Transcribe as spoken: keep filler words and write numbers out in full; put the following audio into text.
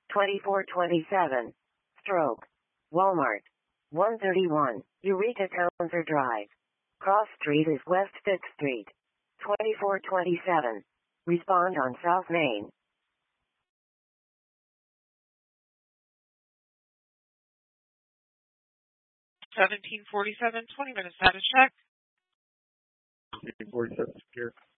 twenty-four twenty-seven. Stroke. Walmart. one thirty-one. Eureka Townsend Drive. Cross Street is West fifth Street. twenty-four twenty-seven. Respond on South Main. seventeen forty-seven, twenty minutes status check. seventeen forty-seven, secure.